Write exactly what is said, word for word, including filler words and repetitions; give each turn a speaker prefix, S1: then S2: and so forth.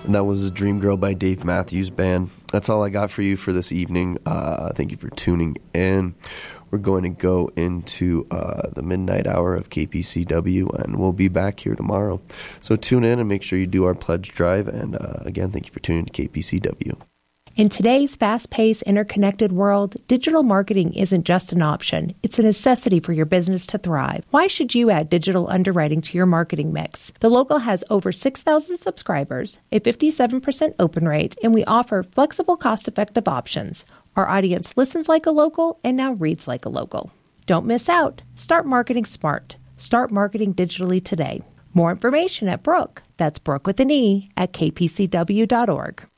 S1: And that was Dream Girl by Dave Matthews Band. That's all I got for you for this evening. Uh, thank you for tuning in. We're going to go into uh, the midnight hour of K P C W, and we'll be back here tomorrow. So tune in and make sure you do our pledge drive. And uh, again, thank you for tuning in to K P C W.
S2: In today's fast-paced, interconnected world, digital marketing isn't just an option. It's a necessity for your business to thrive. Why should you add digital underwriting to your marketing mix? The Local has over six thousand subscribers, a fifty-seven percent open rate, and we offer flexible, cost-effective options. Our audience listens like a local and now reads like a local. Don't miss out. Start marketing smart. Start marketing digitally today. More information at Brooke, that's Brooke with an E, at k p c w dot org.